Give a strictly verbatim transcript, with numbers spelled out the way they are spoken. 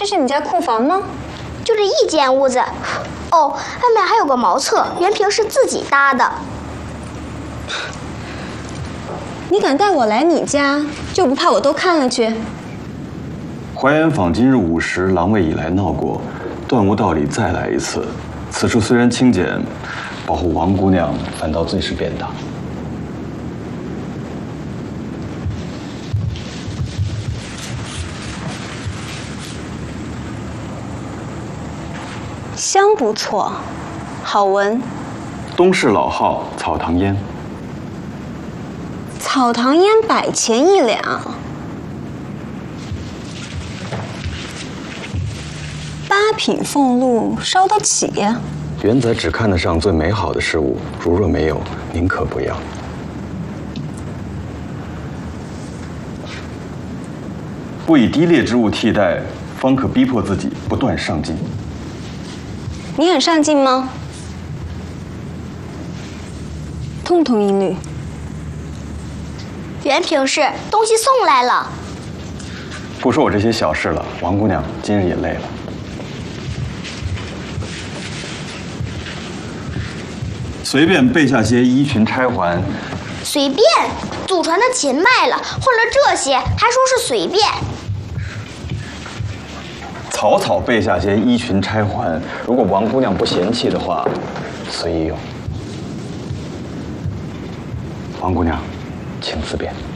这是你家库房吗？ 就这一间屋子。哦，外面还有个茅厕，袁平是自己搭的。 你敢带我来你家，就不怕我都看了去？ 淮安坊今日午时，狼卫已来闹过，断无道理再来一次。此处虽然清简，保护王姑娘反倒最是便当。 香不错，好闻。 东市老号草堂烟。 草堂烟百钱一两。八品俸禄烧得起呀。 元仔只看得上最美好的事物，如若没有，宁可不要。不以低劣之物替代，方可逼迫自己不断上进。 你很上进吗？通通一律。 袁平是东西送来了。 不说我这些小事了，王姑娘今日也累了。随便备下些衣裙钗环。 随便，祖传的琴卖了，换了这些，还说是随便。 草草备下些衣裙钗环，如果王姑娘不嫌弃的话，随意用。王姑娘，请自便。